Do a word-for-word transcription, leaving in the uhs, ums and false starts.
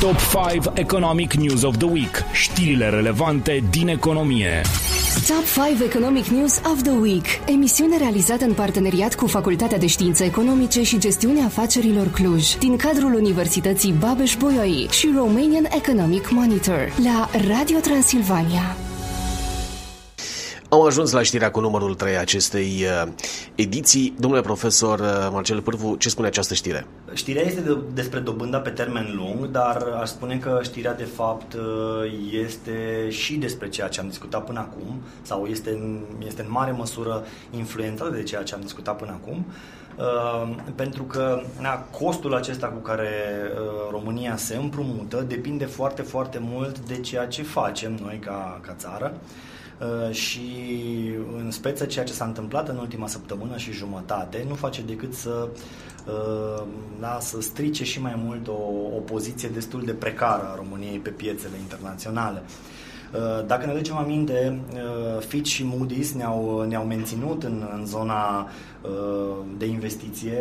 Top cinci Economic News of the Week. Știrile relevante din economie. Top cinci Economic News of the Week. Emisiune realizată în parteneriat cu Facultatea de Științe Economice și Gestiunea Afacerilor Cluj, din cadrul Universității Babeș-Bolyai și Romanian Economic Monitor, la Radio Transilvania. Am ajuns la știrea cu numărul trei a acestei uh, ediții. Domnule profesor uh, Marcel Pârvu, ce spune această știre? Știrea este de, despre dobânda pe termen lung, dar aș spune că știrea de fapt uh, este și despre ceea ce am discutat până acum, sau este în, este în mare măsură influențată de ceea ce am discutat până acum. Uh, pentru că na, costul acesta cu care uh, România se împrumută depinde foarte, foarte mult de ceea ce facem noi ca, ca țară. Uh, și în speță ceea ce s-a întâmplat în ultima săptămână și jumătate nu face decât să, uh, da, să strice și mai mult o, o poziție destul de precară a României pe piețele internaționale. Uh, dacă ne aducem aminte, uh, Fitch și Moody's ne-au, ne-au menținut în, în zona uh, de investiție